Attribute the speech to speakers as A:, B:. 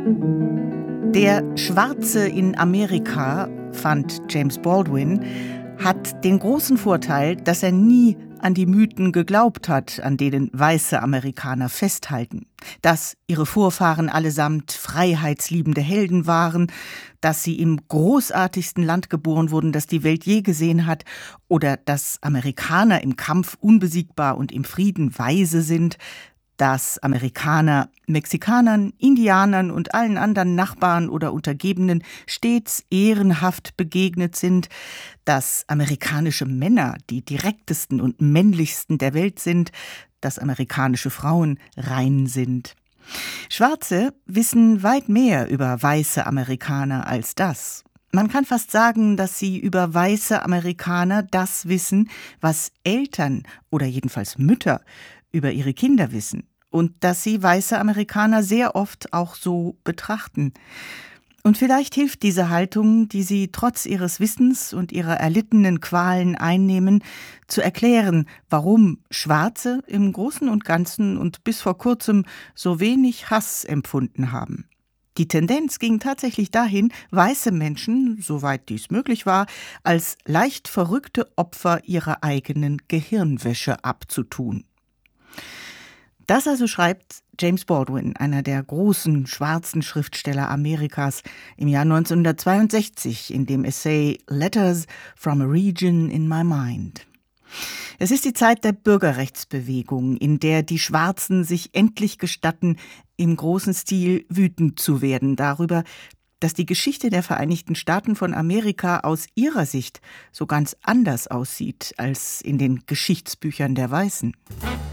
A: Der Schwarze in Amerika, fand James Baldwin, hat den großen Vorteil, dass er nie an die Mythen geglaubt hat, an denen weiße Amerikaner festhalten. Dass ihre Vorfahren allesamt freiheitsliebende Helden waren, dass sie im großartigsten Land geboren wurden, das die Welt je gesehen hat, oder dass Amerikaner im Kampf unbesiegbar und im Frieden weise sind, dass Amerikaner Mexikanern, Indianern und allen anderen Nachbarn oder Untergebenen stets ehrenhaft begegnet sind, dass amerikanische Männer die direktesten und männlichsten der Welt sind, dass amerikanische Frauen rein sind. Schwarze wissen weit mehr über weiße Amerikaner als das. Man kann fast sagen, dass sie über weiße Amerikaner das wissen, was Eltern oder jedenfalls Mütter über ihre Kinder wissen und dass sie weiße Amerikaner sehr oft auch so betrachten. Und vielleicht hilft diese Haltung, die sie trotz ihres Wissens und ihrer erlittenen Qualen einnehmen, zu erklären, warum Schwarze im Großen und Ganzen und bis vor kurzem so wenig Hass empfunden haben. Die Tendenz ging tatsächlich dahin, weiße Menschen, soweit dies möglich war, als leicht verrückte Opfer ihrer eigenen Gehirnwäsche abzutun. Das also schreibt James Baldwin, einer der großen schwarzen Schriftsteller Amerikas, im Jahr 1962 in dem Essay Letters from a Region in My Mind. Es ist die Zeit der Bürgerrechtsbewegung, in der die Schwarzen sich endlich gestatten, im großen Stil wütend zu werden darüber, dass die Geschichte der Vereinigten Staaten von Amerika aus ihrer Sicht so ganz anders aussieht als in den Geschichtsbüchern der Weißen.